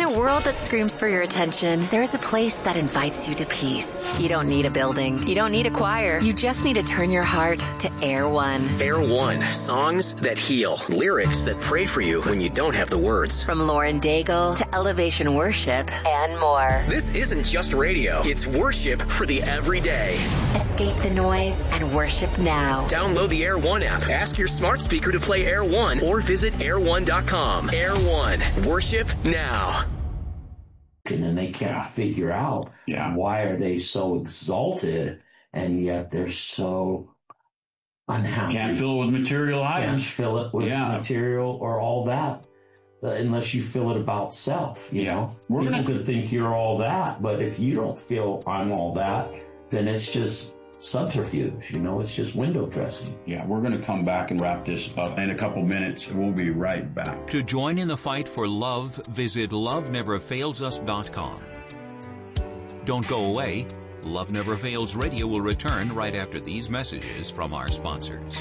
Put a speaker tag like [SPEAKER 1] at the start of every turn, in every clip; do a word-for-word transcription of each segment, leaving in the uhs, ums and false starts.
[SPEAKER 1] a world that screams for your attention, there is a place that invites you to peace. You don't need a building. You don't need a choir. You just need to turn your heart to Air One.
[SPEAKER 2] Air One. Songs that heal. Lyrics that pray for you when you don't have the words.
[SPEAKER 1] From Lauren Daigle to Elevation Worship and more.
[SPEAKER 2] This isn't just radio. It's worship for the everyday.
[SPEAKER 1] Escape the noise and worship now.
[SPEAKER 2] Download the Air One app. Ask your smart speaker to play Air One or visit air one dot com. Air One. Worship now.
[SPEAKER 3] And then they can't figure out
[SPEAKER 4] yeah.
[SPEAKER 3] why are they so exalted and yet they're so unhappy.
[SPEAKER 4] Can't fill it with material items.
[SPEAKER 3] Can't fill it with yeah. material or all that uh, unless you fill it about self. You
[SPEAKER 4] yeah.
[SPEAKER 3] know,
[SPEAKER 4] We're
[SPEAKER 3] people
[SPEAKER 4] gonna...
[SPEAKER 3] could think you're all that, but if you don't feel I'm all that, then it's just subterfuge. You know, it's just window dressing.
[SPEAKER 4] Yeah, we're going to come back and wrap this up in a couple minutes. We'll be right back.
[SPEAKER 5] To join in the fight for love, visit love never fails us dot com. Don't go away. Love Never Fails Radio will return right after these messages from our sponsors.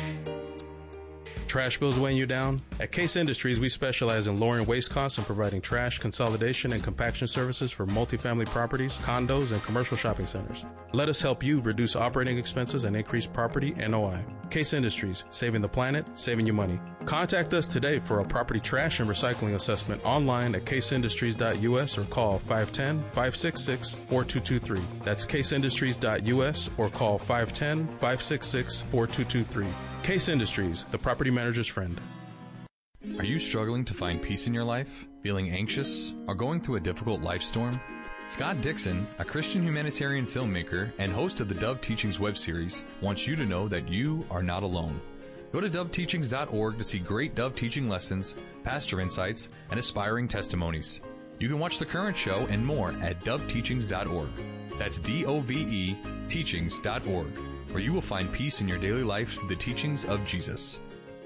[SPEAKER 6] Trash bills weighing you down? At Case Industries, we specialize in lowering waste costs and providing trash consolidation and compaction services for multifamily properties, condos, and commercial shopping centers. Let us help you reduce operating expenses and increase property N O I. Case Industries, saving the planet, saving you money. Contact us today for a property trash and recycling assessment online at case industries dot u s or call five one zero, five six six, four two two three. That's case industries dot u s or call five one zero, five six six, four two two three. Case Industries, the property manager's friend.
[SPEAKER 7] Are you struggling to find peace in your life, feeling anxious, or going through a difficult life storm? Scott Dixon, a Christian humanitarian filmmaker and host of the Dove Teachings web series, wants you to know that you are not alone. Go to dove teachings dot org to see great Dove teaching lessons, pastor insights, and aspiring testimonies. You can watch the current show and more at dove teachings dot org. That's D O V E teachings dot org, where you will find peace in your daily life through the teachings of Jesus.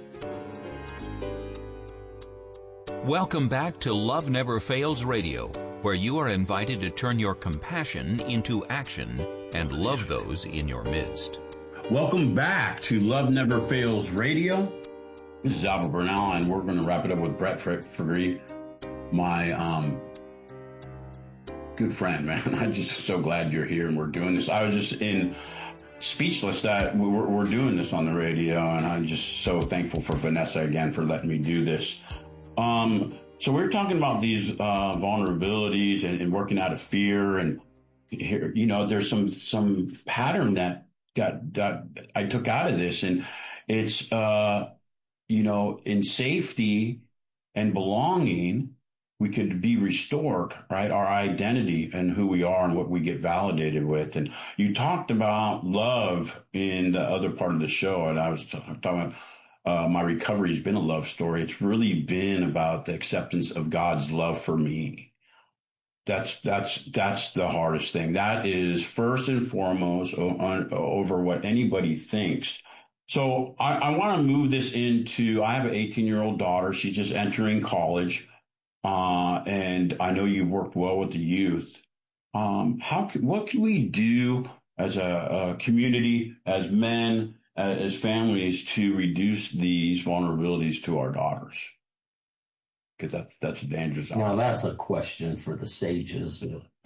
[SPEAKER 5] Welcome back to Love Never Fails Radio, where you are invited to turn your compassion into action and love those in your midst.
[SPEAKER 4] Welcome back to Love Never Fails Radio. This is Albert Bernal, and we're going to wrap it up with Brett Fagree, my um, good friend, man. I'm just so glad you're here and we're doing this. I was just in speechless that we're, we're doing this on the radio, and I'm just so thankful for Vanessa again for letting me do this. Um, so we're talking about these uh, vulnerabilities and, and working out of fear, and here, you know, there's some some pattern that got that I took out of this, and it's uh, you know, in safety and belonging, we could be restored, right? Our identity and who we are and what we get validated with. And you talked about love in the other part of the show, and I was t- talking about uh, my recovery has been a love story. It's really been about the acceptance of God's love for me. That's that's that's the hardest thing. That is first and foremost o- on, over what anybody thinks. So I, I want to move this into, I have an eighteen-year-old daughter. She's just entering college. Uh, and I know you've worked well with the youth. Um, how can, what can we do as a, a community, as men, as, as families, to reduce these vulnerabilities to our daughters? Because that, that's a dangerous.
[SPEAKER 3] Now, that's a question for the sages,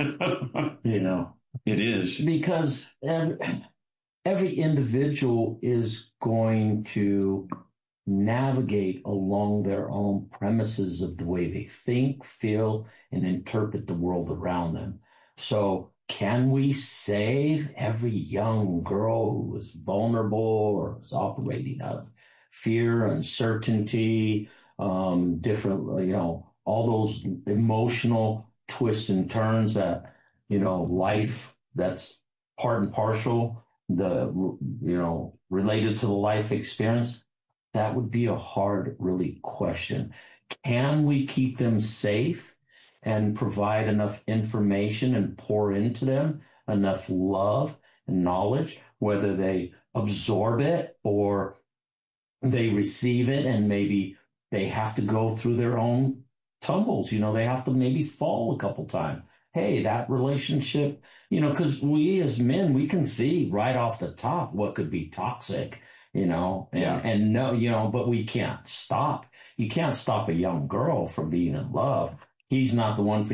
[SPEAKER 3] you know.
[SPEAKER 4] It is.
[SPEAKER 3] Because every, every individual is going to navigate along their own premises of the way they think, feel, and interpret the world around them. So can we save every young girl who is vulnerable or is operating out of fear, uncertainty, um, different, you know, all those emotional twists and turns that, you know, life that's part and partial, the, you know, related to the life experience? That would be a hard, really question. Can we keep them safe and provide enough information and pour into them enough love and knowledge, whether they absorb it or they receive it and maybe they have to go through their own tumbles. You know, they have to maybe fall a couple times. Hey, that relationship, you know, because we as men, we can see right off the top what could be toxic. You know, and,
[SPEAKER 4] yeah.
[SPEAKER 3] and no, you know, but we can't stop. You can't stop a young girl from being in love. He's not the one for